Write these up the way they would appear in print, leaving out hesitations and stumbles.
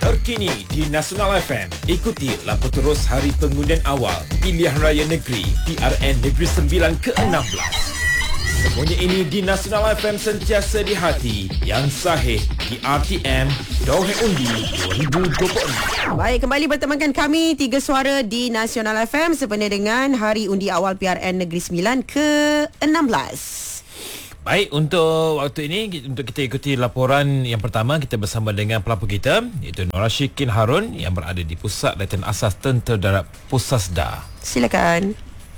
terkini di Nasional FM. Ikuti laporan terus hari pengundian awal Pilihan Raya Negeri PRN Negeri Sembilan ke-16. Semuanya ini di Nasional FM, sentiasa di hati, yang sahih di RTM, Dongeng Undi 2026. Baik, kembali bertemankan kami Tiga Suara di Nasional FM sempena dengan Hari Undi Awal PRN Negeri Sembilan ke-16. Baik, untuk waktu ini, untuk kita ikuti laporan yang pertama, kita bersama dengan pelapor kita, iaitu Nora Syikin Harun yang berada di Pusat Latihan Asas Tentera Darat Pusasda. Silakan.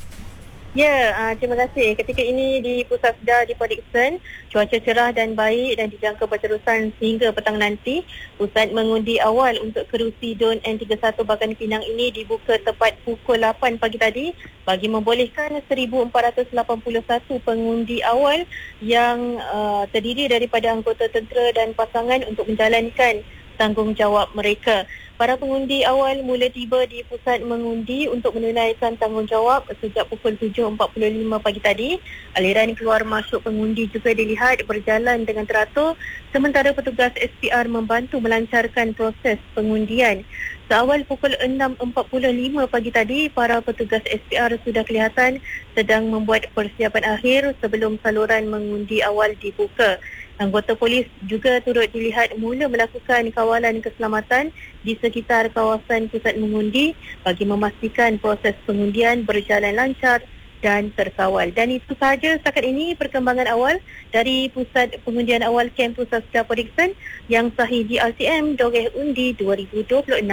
Ya, terima kasih. Ketika ini di Pusasda diprediksi cuaca cerah dan baik dan dijangka berterusan sehingga petang nanti. Pusat mengundi awal untuk kerusi DUN N31 Bagan Pinang ini dibuka tepat pukul 8 pagi tadi bagi membolehkan 1,481 pengundi awal yang terdiri daripada anggota tentera dan pasangan untuk menjalankan tanggungjawab mereka. Para pengundi awal mula tiba di pusat mengundi untuk menunaikan tanggungjawab sejak pukul 7.45 pagi tadi. Aliran keluar masuk pengundi juga dilihat berjalan dengan teratur sementara petugas SPR membantu melancarkan proses pengundian. Seawal pukul 6.45 pagi tadi, para petugas SPR sudah kelihatan sedang membuat persiapan akhir sebelum saluran mengundi awal dibuka. Anggota polis juga turut dilihat mula melakukan kawalan keselamatan di sekitar kawasan pusat mengundi bagi memastikan proses pengundian berjalan lancar dan terkawal. Dan itu sahaja setakat ini perkembangan awal dari Pusat Pengundian Awal Kem Pusasda Periksan yang sahih di RTM Dongeng Undi 2026.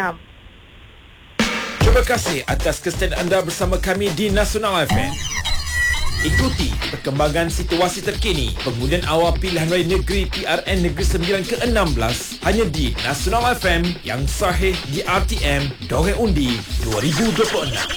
Terima kasih atas kesediaan anda bersama kami di Nasional FM. Ikuti perkembangan situasi terkini pengundian awal Pilihan Raya Negeri PRN Negeri Sembilan ke-16 hanya di Nasional FM yang sahih di RTM Dongeng Undi 2026.